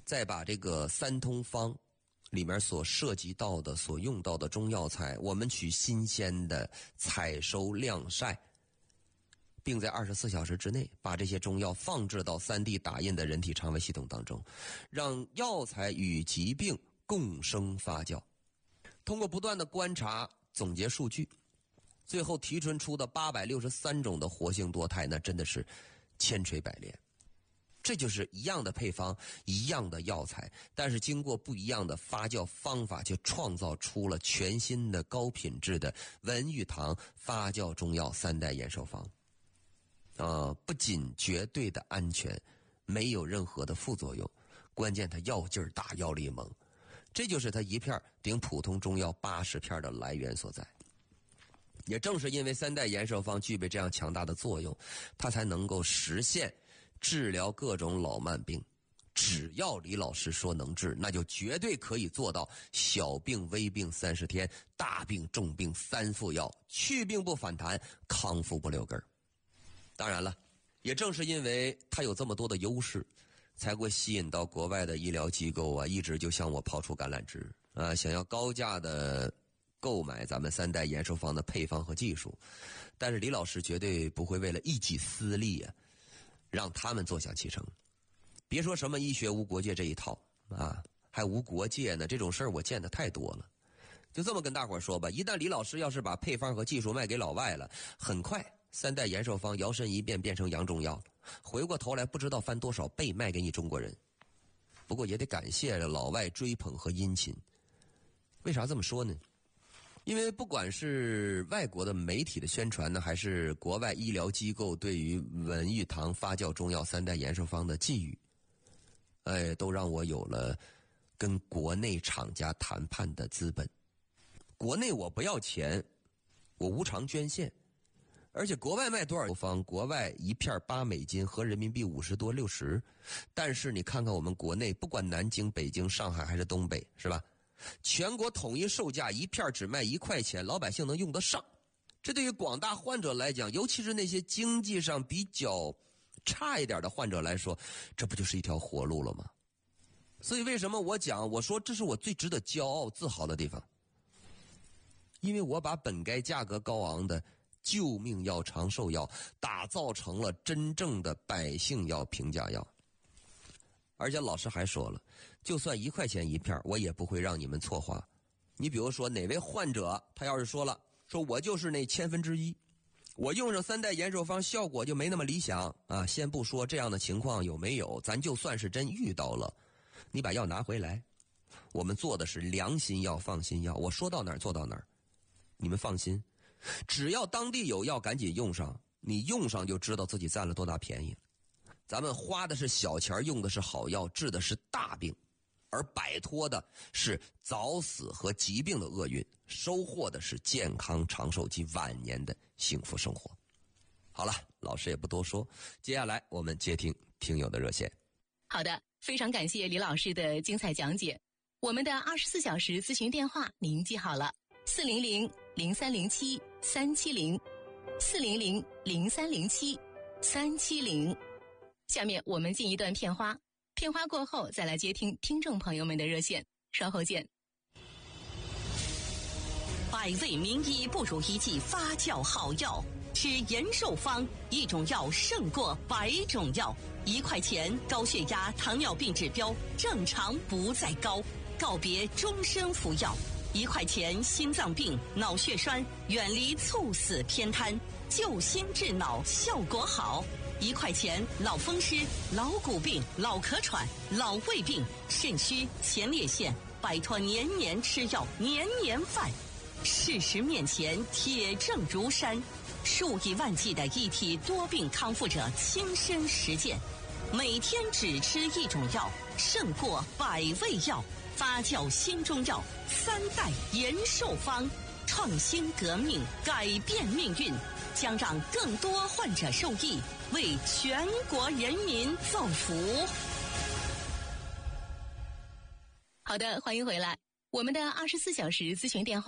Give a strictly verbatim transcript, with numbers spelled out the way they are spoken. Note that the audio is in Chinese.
再把这个三通方里面所涉及到的、所用到的中药材，我们取新鲜的采收晾晒，并在二十四小时之内把这些中药放置到 三 D 打印的人体肠胃系统当中，让药材与疾病共生发酵。通过不断的观察总结数据，最后提纯出的八百六十三种的活性多肽，那真的是千锤百炼。这就是一样的配方，一样的药材，但是经过不一样的发酵方法，就创造出了全新的高品质的文玉堂发酵中药三代延寿方。呃，不仅绝对的安全，没有任何的副作用，关键它药劲儿大，药力猛，这就是它一片顶普通中药八十片的来源所在。也正是因为三代延寿方具备这样强大的作用，它才能够实现治疗各种老慢病。只要李老师说能治，那就绝对可以做到小病微病三十天，大病重病三副药，去病不反弹，康复不留根儿。当然了，也正是因为它有这么多的优势，才会吸引到国外的医疗机构啊，一直就向我抛出橄榄枝啊，想要高价的购买咱们三代延寿方的配方和技术。但是李老师绝对不会为了一己私利啊，让他们坐享其成。别说什么医学无国界这一套啊，还无国界呢，这种事儿我见得太多了。就这么跟大伙儿说吧，一旦李老师要是把配方和技术卖给老外了，很快三代延寿方摇身一变变成洋中药，回过头来不知道翻多少倍卖给你中国人。不过也得感谢老外追捧和殷勤。为啥这么说呢？因为不管是外国的媒体的宣传呢，还是国外医疗机构对于文玉堂发酵中药三代延寿方的寄予，哎，都让我有了跟国内厂家谈判的资本。国内我不要钱，我无偿捐献。而且国外卖多少方？国外一片八美金，合人民币五十多六十。但是你看看我们国内，不管南京、北京、上海还是东北，是吧？全国统一售价一片只卖一块钱，老百姓能用得上。这对于广大患者来讲，尤其是那些经济上比较差一点的患者来说，这不就是一条活路了吗？所以为什么我讲，我说这是我最值得骄傲自豪的地方，因为我把本该价格高昂的救命药、长寿药打造成了真正的百姓药、平价药。而且老师还说了，就算一块钱一片，我也不会让你们错花。你比如说哪位患者，他要是说了，说我就是那千分之一，我用上三代延寿方效果就没那么理想啊。先不说这样的情况有没有，咱就算是真遇到了，你把药拿回来，我们做的是良心药、放心药，我说到哪儿做到哪儿，你们放心。只要当地有药，赶紧用上，你用上就知道自己占了多大便宜。咱们花的是小钱，用的是好药，治的是大病，而摆脱的是早死和疾病的厄运，收获的是健康长寿及晚年的幸福生活。好了，老师也不多说，接下来我们接听听友的热线。 好的，非常感谢李老师的精彩讲解。我们的二十四小时咨询电话您记好了，四零零零三零七三七零，四零零零三零七三七零。下面我们进一段片花，片花过后再来接听听众朋友们的热线，稍后见。 百味名医不如一剂发酵好药，吃延寿方，一种药胜过百种药。一块钱高血压、糖尿病指标正常不再高，告别终身服药。一块钱心脏病、脑血栓，远离猝死偏瘫，救心治脑效果好。一块钱脑风湿、老骨病、老咳喘、老胃病、肾虚、前列腺，摆脱年年吃药、年年犯。事实面前铁证如山，数以万计的一体多病康复者亲身实践，每天只吃一种药，胜过百味药。发酵新中药三代延寿方，创新革命，改变命运，将让更多患者受益，为全国人民造福。 好的，欢迎回来。我们的二十四小时咨询电话